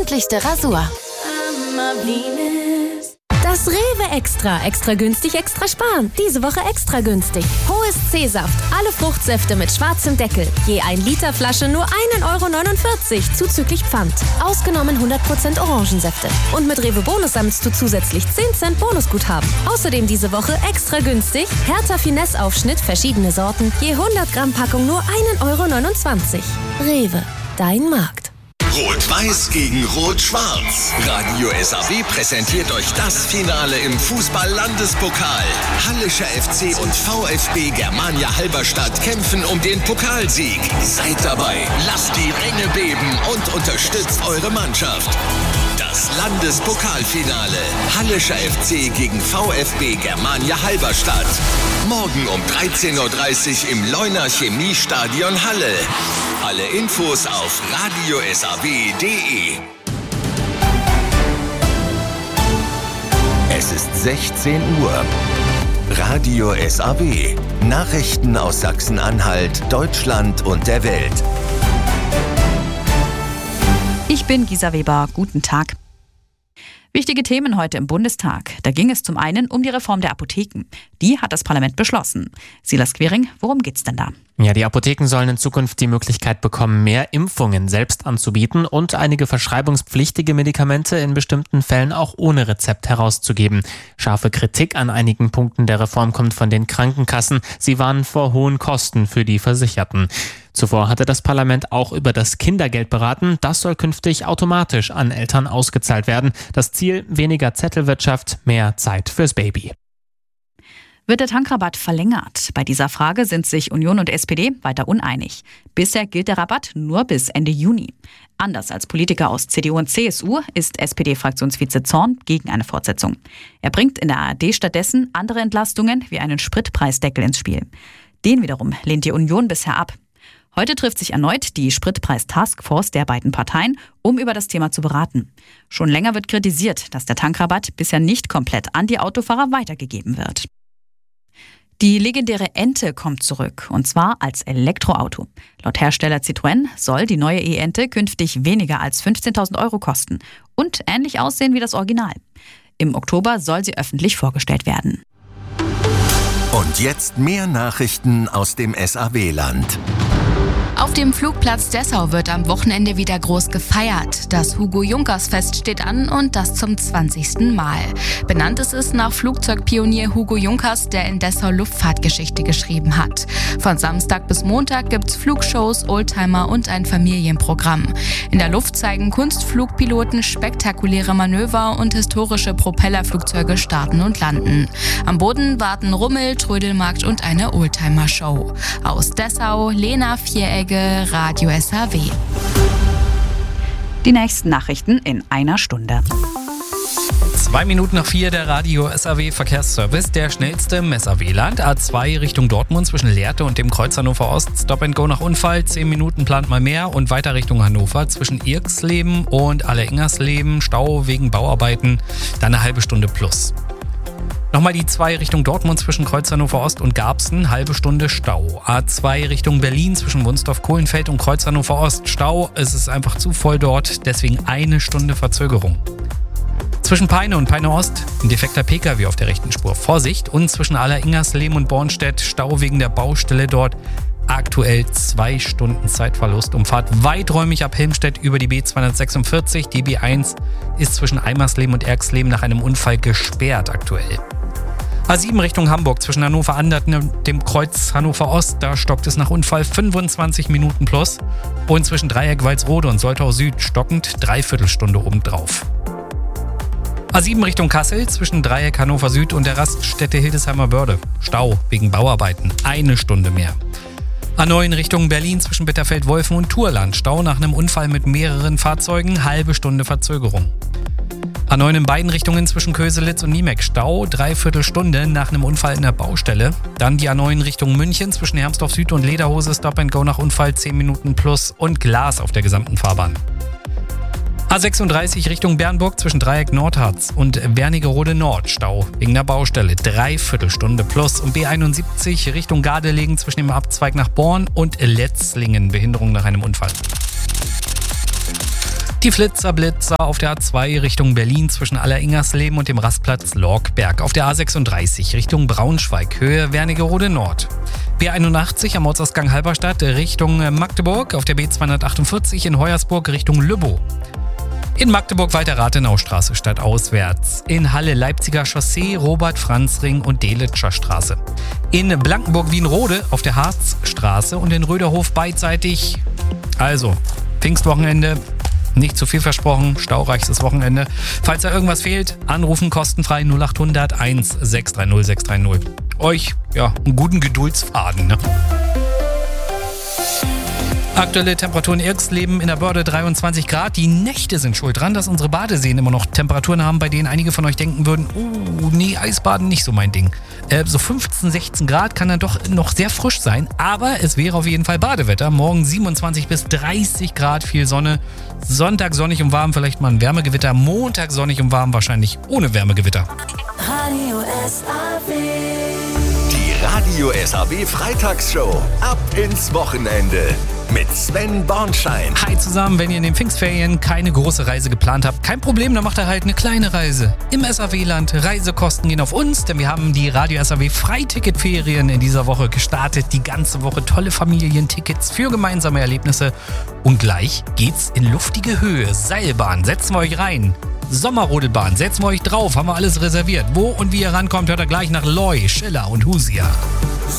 gründlichste Rasur. Das Rewe Extra. Extra günstig, extra sparen. Diese Woche extra günstig. Hohes C-Saft. Alle Fruchtsäfte mit schwarzem Deckel. Je 1 Liter Flasche nur 1,49 € zuzüglich Pfand. Ausgenommen 100% Orangensäfte. Und mit Rewe Bonus sammelst du zusätzlich 10 Cent Bonusguthaben. Außerdem diese Woche extra günstig. Hertha Finesse Aufschnitt, verschiedene Sorten. Je 100 Gramm Packung nur 1,29 €. Rewe, dein Markt. Rot-Weiß gegen Rot-Schwarz. Radio SAW präsentiert euch das Finale im Fußball-Landespokal. Hallischer FC und VfB Germania Halberstadt kämpfen um den Pokalsieg. Seid dabei, lasst die Ränge beben und unterstützt eure Mannschaft. Das Landespokalfinale. Hallischer FC gegen VfB Germania Halberstadt. Morgen um 13:30 Uhr im Leuner Chemiestadion Halle. Alle Infos auf radiosaw.de. Es ist 16 Uhr. Radio SAW. Nachrichten aus Sachsen-Anhalt, Deutschland und der Welt. Ich bin Gisa Weber. Guten Tag. Wichtige Themen heute im Bundestag. Da ging es zum einen um die Reform der Apotheken. Die hat das Parlament beschlossen. Silas Quiring, worum geht's denn da? Ja, die Apotheken sollen in Zukunft die Möglichkeit bekommen, mehr Impfungen selbst anzubieten und einige verschreibungspflichtige Medikamente in bestimmten Fällen auch ohne Rezept herauszugeben. Scharfe Kritik an einigen Punkten der Reform kommt von den Krankenkassen. Sie warnen vor hohen Kosten für die Versicherten. Zuvor hatte das Parlament auch über das Kindergeld beraten. Das soll künftig automatisch an Eltern ausgezahlt werden. Das Ziel: weniger Zettelwirtschaft, mehr Zeit fürs Baby. Wird der Tankrabatt verlängert? Bei dieser Frage sind sich Union und SPD weiter uneinig. Bisher gilt der Rabatt nur bis Ende Juni. Anders als Politiker aus CDU und CSU ist SPD-Fraktionsvize Zorn gegen eine Fortsetzung. Er bringt in der ARD stattdessen andere Entlastungen wie einen Spritpreisdeckel ins Spiel. Den wiederum lehnt die Union bisher ab. Heute trifft sich erneut die Spritpreis-Taskforce der beiden Parteien, um über das Thema zu beraten. Schon länger wird kritisiert, dass der Tankrabatt bisher nicht komplett an die Autofahrer weitergegeben wird. Die legendäre Ente kommt zurück, und zwar als Elektroauto. Laut Hersteller Citroën soll die neue E-Ente künftig weniger als 15.000 € kosten und ähnlich aussehen wie das Original. Im Oktober soll sie öffentlich vorgestellt werden. Und jetzt mehr Nachrichten aus dem SAW-Land. Auf dem Flugplatz Dessau wird am Wochenende wieder groß gefeiert. Das Hugo-Junkers-Fest steht an und das zum 20. Mal. Benannt ist es nach Flugzeugpionier Hugo Junkers, der in Dessau Luftfahrtgeschichte geschrieben hat. Von Samstag bis Montag gibt's Flugshows, Oldtimer und ein Familienprogramm. In der Luft zeigen Kunstflugpiloten spektakuläre Manöver und historische Propellerflugzeuge starten und landen. Am Boden warten Rummel, Trödelmarkt und eine Oldtimer-Show. Aus Dessau, Lena Vieregge, Radio SAW. Die nächsten Nachrichten in einer Stunde. 2 Minuten nach 4 der Radio SAW Verkehrsservice, der schnellste im SAW-Land. A2 Richtung Dortmund zwischen Lehrte und dem Kreuz Hannover Ost. Stop and Go nach Unfall, 10 Minuten plant mal mehr. Und weiter Richtung Hannover zwischen Irksleben und Alleingersleben. Stau wegen Bauarbeiten, dann eine halbe Stunde plus. Nochmal die 2 Richtung Dortmund zwischen Kreuz Hannover Ost und Garbsen, halbe Stunde Stau. A2 Richtung Berlin zwischen Wunsdorf-Kohlenfeld und Kreuz Hannover Ost, Stau. Es ist einfach zu voll dort, deswegen eine Stunde Verzögerung. Zwischen Peine und Peine Ost ein defekter Pkw auf der rechten Spur. Vorsicht! Und zwischen Alleingersleben und Bornstedt, Stau wegen der Baustelle dort. Aktuell 2 Stunden Zeitverlust. Umfahrt weiträumig ab Helmstedt über die B246. Die B1 ist zwischen Eimersleben und Erxleben nach einem Unfall gesperrt aktuell. A7 Richtung Hamburg zwischen Hannover Anderten und dem Kreuz Hannover Ost. Da stockt es nach Unfall 25 Minuten plus. Und zwischen Dreieck Walsrode und Soltau Süd stockend 3/4 Stunde obendrauf. A7 Richtung Kassel zwischen Dreieck Hannover Süd und der Raststätte Hildesheimer Börde. Stau wegen Bauarbeiten. 1 Stunde mehr. A9 Richtung Berlin zwischen Bitterfeld-Wolfen und Turland. Stau nach einem Unfall mit mehreren Fahrzeugen. Halbe Stunde Verzögerung. A9 in beiden Richtungen zwischen Köselitz und Niemek. Stau 3/4 Stunde nach einem Unfall in der Baustelle. Dann die A9 Richtung München zwischen Hermsdorf Süd und Lederhose. Stop and Go nach Unfall 10 Minuten plus und Glas auf der gesamten Fahrbahn. A36 Richtung Bernburg zwischen Dreieck Nordharz und Wernigerode Nord. Stau wegen der Baustelle 3/4 Stunde plus. Und B71 Richtung Gardelegen zwischen dem Abzweig nach Born und Letzlingen. Behinderung nach einem Unfall. Die Flitzer-Blitzer auf der A2 Richtung Berlin zwischen Alleringersleben und dem Rastplatz Lorkberg. Auf der A36 Richtung Braunschweig, Höhe Wernigerode Nord. B81 am Ortsausgang Halberstadt Richtung Magdeburg. Auf der B248 in Hoyersburg Richtung Lübbow. In Magdeburg weiter Rathenaustraße stadtauswärts. In Halle Leipziger Chaussee, Robert-Franz-Ring und Delitscher Straße. In Blankenburg-Wienrode auf der Harzstraße und in Röderhof beidseitig. Also, Pfingstwochenende. Nicht zu viel versprochen, staureichstes Wochenende. Falls da irgendwas fehlt, anrufen kostenfrei 0800 1630 630. Euch, einen guten Geduldsfaden, ne? Aktuelle Temperaturen Irxleben in der Börde 23 Grad. Die Nächte sind schuld dran, dass unsere Badeseen immer noch Temperaturen haben, bei denen einige von euch denken würden, nee, Eisbaden nicht so mein Ding. So 15, 16 Grad kann dann doch noch sehr frisch sein, aber es wäre auf jeden Fall Badewetter. Morgen 27 bis 30 Grad, viel Sonne. Sonntag sonnig und warm, vielleicht mal ein Wärmegewitter. Montag sonnig und warm, wahrscheinlich ohne Wärmegewitter. Radio SAW. Die Radio SAW Freitagsshow. Ab ins Wochenende. Mit Sven Bornschein. Hi zusammen, wenn ihr in den Pfingstferien keine große Reise geplant habt, kein Problem, dann macht ihr halt eine kleine Reise. Im SAW-Land, Reisekosten gehen auf uns, denn wir haben die Radio SAW Freiticketferien in dieser Woche gestartet. Die ganze Woche tolle Familientickets für gemeinsame Erlebnisse. Und gleich geht's in luftige Höhe. Seilbahn, setzen wir euch rein. Sommerrodelbahn, setzen wir euch drauf, haben wir alles reserviert. Wo und wie ihr rankommt, hört ihr gleich nach Loy, Schiller und Husia.